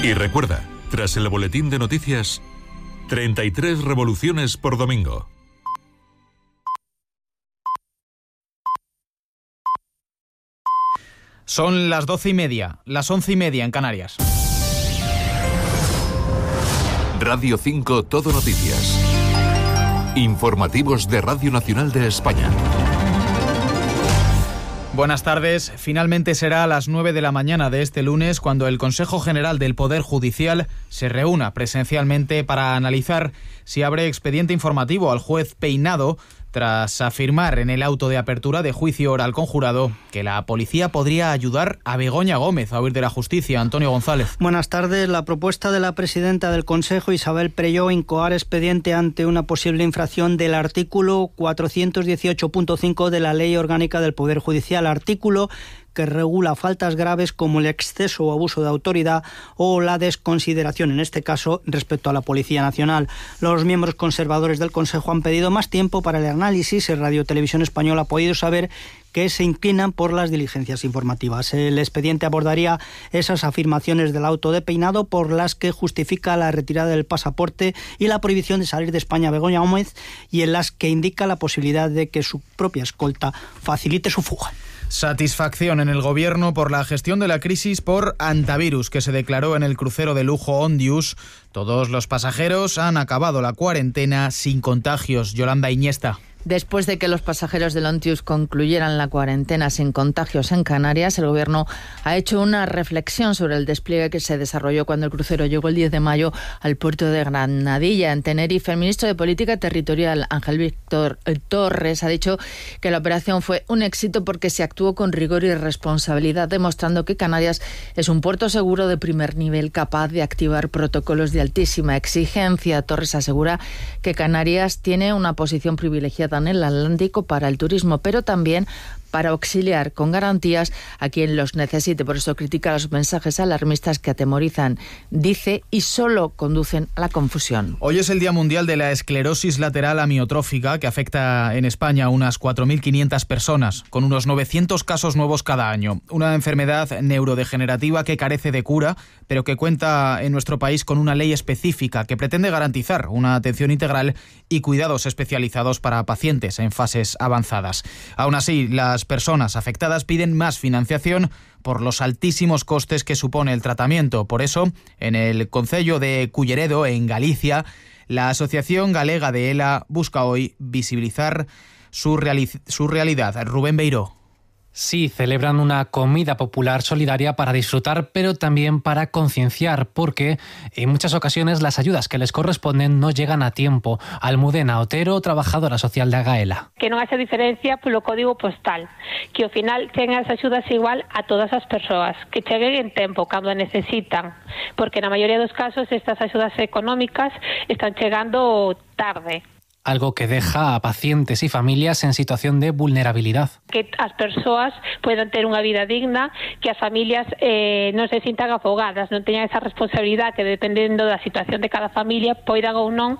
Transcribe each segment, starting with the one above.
Y recuerda, tras el boletín de noticias, 33 revoluciones por domingo. Son las 12:30, las 11:30 en Canarias. Radio 5 Todo Noticias. Informativos de Radio Nacional de España. Buenas tardes. Finalmente será a las 9 de la mañana de este lunes cuando el Consejo General del Poder Judicial se reúna presencialmente para analizar si abre expediente informativo al juez Peinado tras afirmar en el auto de apertura de juicio oral conjurado que la policía podría ayudar a Begoña Gómez a huir de la justicia. Antonio González. Buenas tardes. La propuesta de la presidenta del Consejo, Isabel Prelló, incoar expediente ante una posible infracción del artículo 418.5 de la Ley Orgánica del Poder Judicial, artículo que regula faltas graves como el exceso o abuso de autoridad o la desconsideración, en este caso, respecto a la Policía Nacional. Los miembros conservadores del Consejo han pedido más tiempo para el análisis. Radio Televisión Española ha podido saber que se inclinan por las diligencias informativas. El expediente abordaría esas afirmaciones del auto de Peinado por las que justifica la retirada del pasaporte y la prohibición de salir de España a Begoña Gómez, y en las que indica la posibilidad de que su propia escolta facilite su fuga. Satisfacción en el Gobierno por la gestión de la crisis por hantavirus que se declaró en el crucero de lujo Ondius. Todos los pasajeros han acabado la cuarentena sin contagios. Yolanda Iniesta. Después de que los pasajeros del Ontius concluyeran la cuarentena sin contagios en Canarias, el Gobierno ha hecho una reflexión sobre el despliegue que se desarrolló cuando el crucero llegó el 10 de mayo al puerto de Granadilla, en Tenerife. El ministro de Política Territorial, Ángel Víctor Torres, ha dicho que la operación fue un éxito porque se actuó con rigor y responsabilidad, demostrando que Canarias es un puerto seguro de primer nivel capaz de activar protocolos de altísima exigencia. Torres asegura que Canarias tiene una posición privilegiada en el Atlántico para el turismo, pero también para auxiliar con garantías a quien los necesite. Por eso critica los mensajes alarmistas que atemorizan, dice, y solo conducen a la confusión. Hoy es el Día Mundial de la Esclerosis Lateral Amiotrófica, que afecta en España a unas 4.500 personas, con unos 900 casos nuevos cada año. Una enfermedad neurodegenerativa que carece de cura, pero que cuenta en nuestro país con una ley específica que pretende garantizar una atención integral y cuidados especializados para pacientes en fases avanzadas. Aún así, las personas afectadas piden más financiación por los altísimos costes que supone el tratamiento. Por eso, en el concello de Culleredo, en Galicia, la Asociación Galega de ELA busca hoy visibilizar su realidad. Rubén Beiró. Sí, celebran una comida popular solidaria para disfrutar, pero también para concienciar, porque en muchas ocasiones las ayudas que les corresponden no llegan a tiempo. Almudena Otero, trabajadora social de Agaela. Que non haxa diferencia polo código postal, que ao final tengan as axudas igual a todas as persoas, que cheguen en tempo cando necesitan, porque na maioría dos casos estas axudas económicas están chegando tarde. Algo que deja a pacientes y familias en situación de vulnerabilidad. Que as persoas puedan ter unha vida digna, que as familias non se sintan afogadas, non teñan esa responsabilidad que, dependendo da situación de cada familia, poidan ou non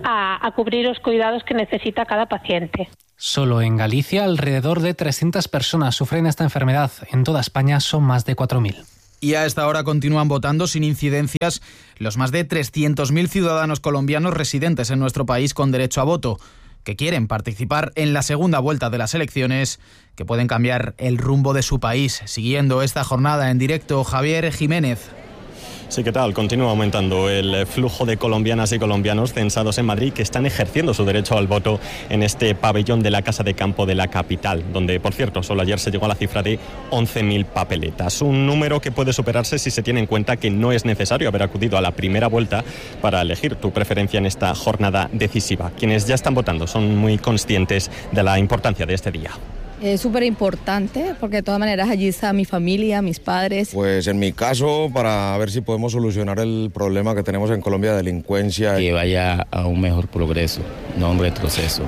a cubrir os cuidados que necesita cada paciente. Solo en Galicia, alrededor de 300 personas sufren esta enfermedad. En toda España son más de 4.000. Y a esta hora continúan votando sin incidencias los más de 300.000 ciudadanos colombianos residentes en nuestro país con derecho a voto, que quieren participar en la segunda vuelta de las elecciones que pueden cambiar el rumbo de su país. Siguiendo esta jornada en directo, Javier Jiménez. Sí, ¿qué tal? Continúa aumentando el flujo de colombianas y colombianos censados en Madrid que están ejerciendo su derecho al voto en este pabellón de la Casa de Campo de la capital, donde, por cierto, solo ayer se llegó a la cifra de 11.000 papeletas. Un número que puede superarse si se tiene en cuenta que no es necesario haber acudido a la primera vuelta para elegir tu preferencia en esta jornada decisiva. Quienes ya están votando son muy conscientes de la importancia de este día. Es súper importante porque de todas maneras allí está mi familia, mis padres. Pues en mi caso, para ver si podemos solucionar el problema que tenemos en Colombia de delincuencia. Que vaya a un mejor progreso, no un retroceso.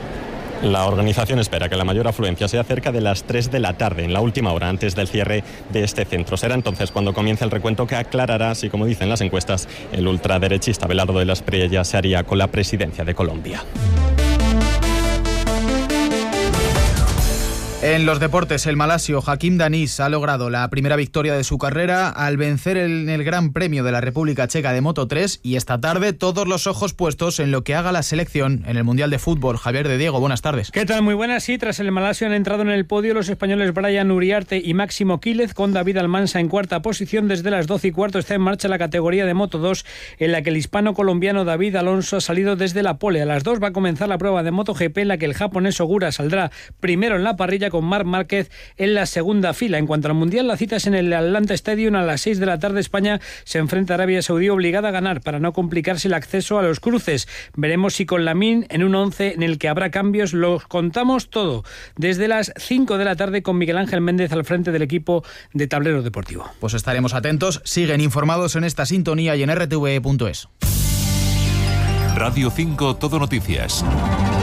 La organización espera que la mayor afluencia sea cerca de las 3 de la tarde, en la última hora antes del cierre de este centro. Será entonces cuando comience el recuento que aclarará si, como dicen las encuestas, el ultraderechista Abelardo de la Espriella se haría con la presidencia de Colombia. En los deportes, el malasio Hakim Danis ha logrado la primera victoria de su carrera al vencer en el Gran Premio de la República Checa de Moto3 y esta tarde todos los ojos puestos en lo que haga la selección en el Mundial de Fútbol. Javier de Diego, buenas tardes. ¿Qué tal? Muy buenas. Sí, tras el malasio han entrado en el podio los españoles Brian Uriarte y Máximo Quílez, con David Almansa en cuarta posición. Desde las 12:15 está en marcha la categoría de Moto2, en la que el hispano-colombiano David Alonso ha salido desde la pole. A las 2 va a comenzar la prueba de MotoGP, en la que el japonés Ogura saldrá primero en la parrilla, con Marc Márquez en la segunda fila. En cuanto al Mundial, la cita es en el Atlanta Stadium a las 6 de la tarde. España se enfrenta a Arabia Saudí, obligada a ganar para no complicarse el acceso a los cruces. Veremos si con Lamine en un 11 en el que habrá cambios. Lo contamos todo desde las 5 de la tarde con Miguel Ángel Méndez al frente del equipo de Tablero Deportivo. Pues estaremos atentos. Siguen informados en esta sintonía y en rtve.es. Radio 5 Todo Noticias.